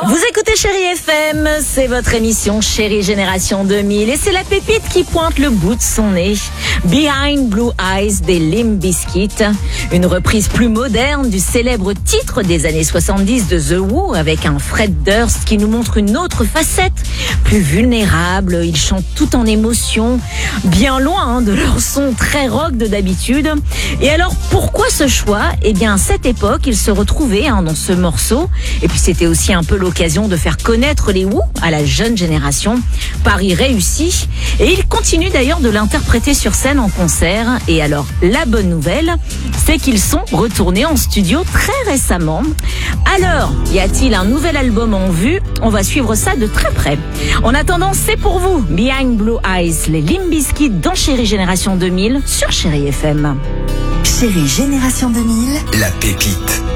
Vous écoutez Chérie FM, c'est votre émission Chérie Génération 2000 et c'est la pépite qui pointe le bout de son nez. Behind Blue Eyes des Limp Bizkit, une reprise plus moderne du célèbre titre des années 70 de The Who avec un Fred Durst qui nous montre une autre facette, plus vulnérable. Ils chantent tout en émotion, bien loin de leur son très rock de d'habitude. Et alors pourquoi ce choix ? Eh bien à cette époque, ils se retrouvaient dans ce morceau et puis c'était aussi un peu l'occasion de faire connaître les Who à la jeune génération. Pari réussi. Et ils continuent d'ailleurs de l'interpréter sur scène en concert. Et alors, la bonne nouvelle, c'est qu'ils sont retournés en studio très récemment. Alors, y a-t-il un nouvel album en vue ? On va suivre ça de très près. En attendant, c'est pour vous, Behind Blue Eyes, les Limp Bizkit dans Chérie Génération 2000 sur Chérie FM. Chérie Génération 2000, la pépite.